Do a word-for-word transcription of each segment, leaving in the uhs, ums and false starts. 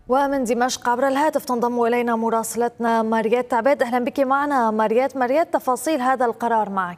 ومن دمشق عبر الهاتف تنضم إلينا مراسلتنا ماريات تعبيد. أهلا بك معنا ماريات. ماريات، تفاصيل هذا القرار معك.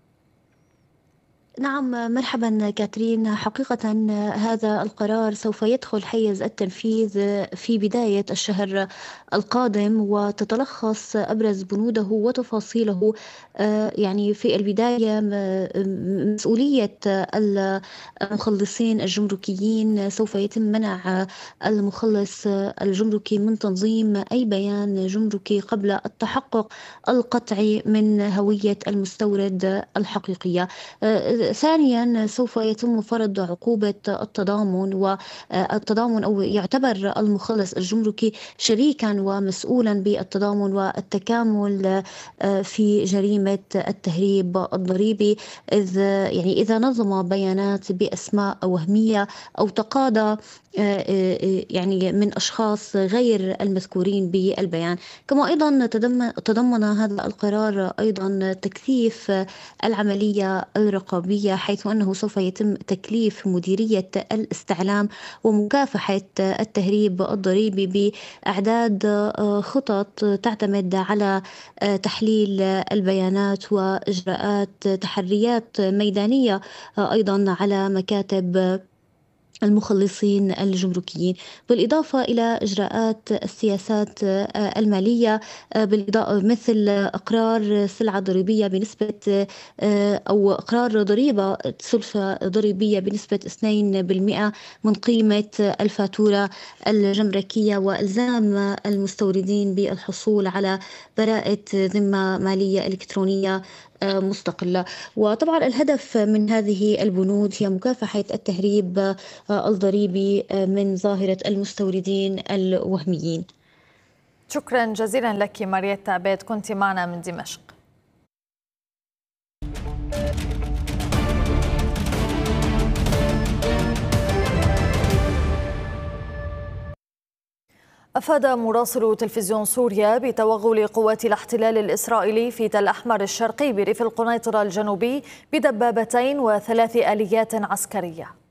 نعم، مرحبا كاترين. حقيقة هذا القرار سوف يدخل حيز التنفيذ في بداية الشهر القادم، وتتلخص أبرز بنوده وتفاصيله يعني في البداية مسؤولية المخلصين الجمركيين. سوف يتم منع المخلص الجمركي من تنظيم أي بيان جمركي قبل التحقق القطعي من هوية المستورد الحقيقية. ثانيا، سوف يتم فرض عقوبة التضامن، والتضامن أو يعتبر المخلص الجمركي شريكا ومسؤولا بالتضامن والتكامل في جريمة التهريب الضريبي، إذ يعني إذا نظم بيانات بأسماء وهمية أو تقاضى يعني من أشخاص غير المذكورين بالبيان. كما أيضا تضمن هذا القرار أيضا تكثيف العملية الرقابية، حيث أنه سوف يتم تكليف مديرية الاستعلام ومكافحة التهريب الضريبي بإعداد خطط تعتمد على تحليل البيانات وإجراءات تحريات ميدانية أيضا على مكاتب المخلصين الجمركيين، بالإضافة إلى إجراءات السياسات المالية مثل إقرار سلعة ضريبية بنسبة أو إقرار ضريبة سلفة ضريبية بنسبة اثنين بالمئة من قيمة الفاتورة الجمركية، وإلزام المستوردين بالحصول على براءة ذمة مالية إلكترونية مستقلة. وطبعا الهدف من هذه البنود هي مكافحة التهريب الضريبي من ظاهرة المستوردين الوهميين. شكرا جزيلا لك ماريات تعبيد، كنت معنا من دمشق. أفاد مراسل تلفزيون سوريا بتوغل قوات الاحتلال الإسرائيلي في تل أحمر الشرقي بريف القنيطرة الجنوبي بدبابتين وثلاث آليات عسكرية.